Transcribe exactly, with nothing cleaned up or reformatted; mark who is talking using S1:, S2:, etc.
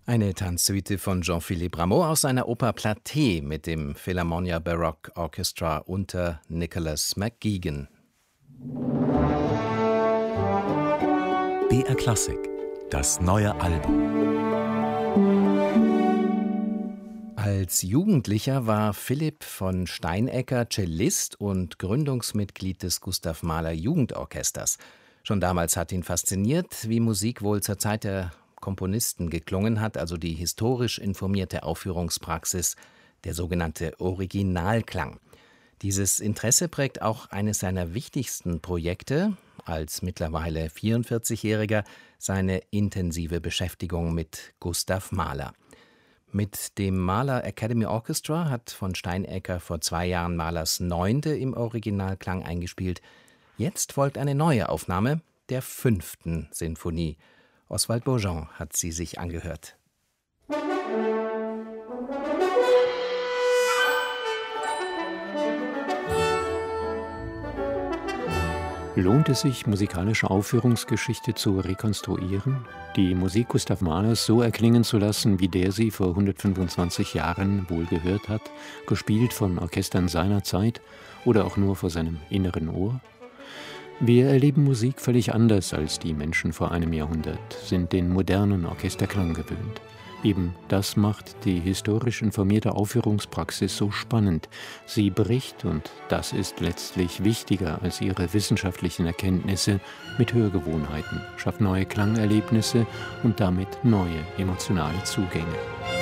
S1: Eine Tanzsuite von Jean-Philippe Rameau aus seiner Oper Platée mit dem Philharmonia Baroque Orchestra unter Nicholas McGuigan.
S2: B R Klassik, das neue Album.
S1: Als Jugendlicher war Philipp von Steinecker Cellist und Gründungsmitglied des Gustav Mahler Jugendorchesters. Schon damals hat ihn fasziniert, wie Musik wohl zur Zeit der Komponisten geklungen hat, also die historisch informierte Aufführungspraxis, der sogenannte Originalklang. Dieses Interesse prägt auch eines seiner wichtigsten Projekte, als mittlerweile vierundvierzigjähriger, seine intensive Beschäftigung mit Gustav Mahler. Mit dem Mahler Academy Orchestra hat von Steinecker vor zwei Jahren Mahlers Neunte im Originalklang eingespielt. Jetzt folgt eine neue Aufnahme der fünften Sinfonie. Oswald Bourgeon hat sie sich angehört.
S3: Lohnt es sich, musikalische Aufführungsgeschichte zu rekonstruieren, die Musik Gustav Mahlers so erklingen zu lassen, wie der sie vor hundertfünfundzwanzig Jahren wohl gehört hat, gespielt von Orchestern seiner Zeit oder auch nur vor seinem inneren Ohr? Wir erleben Musik völlig anders als die Menschen vor einem Jahrhundert, sind den modernen Orchesterklang gewöhnt. Eben das macht die historisch informierte Aufführungspraxis so spannend. Sie bricht, und das ist letztlich wichtiger als ihre wissenschaftlichen Erkenntnisse, mit Hörgewohnheiten, schafft neue Klangerlebnisse und damit neue emotionale Zugänge.